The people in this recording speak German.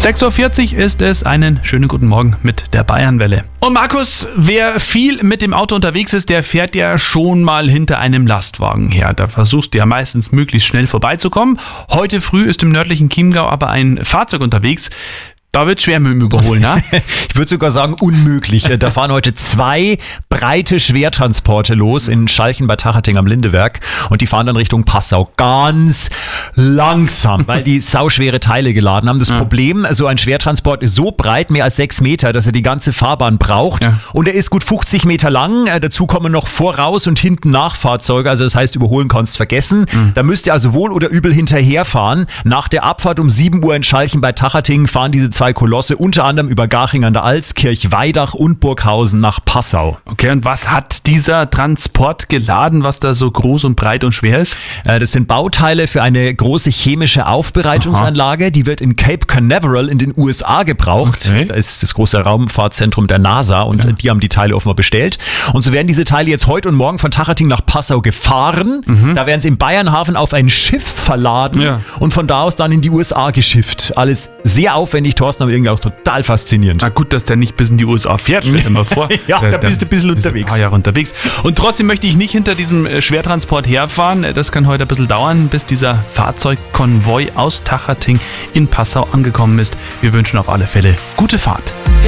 6:40 Uhr ist es. Einen schönen guten Morgen mit der Bayernwelle. Und Markus, wer viel mit dem Auto unterwegs ist, der fährt ja schon mal hinter einem Lastwagen her. Da versuchst du ja meistens möglichst schnell vorbeizukommen. Heute früh ist im nördlichen Chiemgau aber ein Fahrzeug unterwegs. Da wird schwer mit dem Überholen, ne? Ich würde sogar sagen unmöglich. Da fahren heute 2 breite Schwertransporte los in Schalchen bei Tachating am Lindewerk und die fahren dann Richtung Passau. Ganz langsam, weil die sauschwere Teile geladen haben. Das Problem, so ein Schwertransport ist so breit, mehr als 6 Meter, dass er die ganze Fahrbahn braucht. Ja. Und er ist gut 50 Meter lang. Dazu kommen noch voraus und hinten Nachfahrzeuge. Also das heißt, überholen kannst vergessen. Da müsst ihr also wohl oder übel hinterherfahren. Nach der Abfahrt um 7 Uhr in Schalchen bei Tachating fahren diese 2 Kolosse unter anderem über Garching an der Alz, Kirchweidach und Burghausen nach Passau. Okay, und was hat dieser Transport geladen, was da so groß und breit und schwer ist? Das sind Bauteile für eine große chemische Aufbereitungsanlage. Die wird in Cape Canaveral in den USA gebraucht. Okay. Da ist das große Raumfahrtzentrum der NASA und die haben die Teile offenbar bestellt. Und so werden diese Teile jetzt heute und morgen von Tachating nach Passau gefahren. Da werden sie im Bayernhafen auf ein Schiff verladen und von da aus dann in die USA geschifft. Alles sehr aufwendig, Thorsten, aber irgendwie auch total faszinierend. Na gut, dass der nicht bis in die USA fährt, stell dir mal vor. Ja, da bist du ein bisschen unterwegs. Ein paar Jahre unterwegs. Und trotzdem möchte ich nicht hinter diesem Schwertransport herfahren. Das kann heute ein bisschen dauern, bis dieser Fahrzeugkonvoi aus Tachating in Passau angekommen ist. Wir wünschen auf alle Fälle gute Fahrt.